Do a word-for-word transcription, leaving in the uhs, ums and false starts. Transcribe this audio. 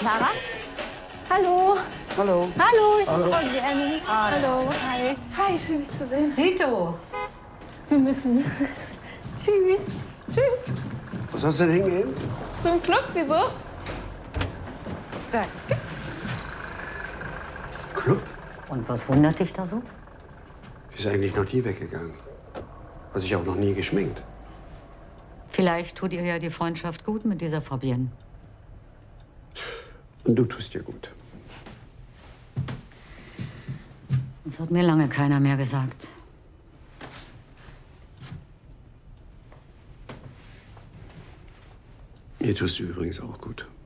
Clara? Hallo. Hallo. Hallo, ich bin Hallo. Frau Gerning. Hallo. Hi. Hi, schön dich zu sehen. Dito. Wir müssen. Tschüss. Tschüss. Was hast du denn hingehen? Zum Club, wieso? Danke. Club? Und was wundert dich da so? Die ist eigentlich noch nie weggegangen. Hat sich auch noch nie geschminkt. Vielleicht tut ihr ja die Freundschaft gut mit dieser Fabienne. Und du tust dir gut. Das hat mir lange keiner mehr gesagt. Mir tust du übrigens auch gut.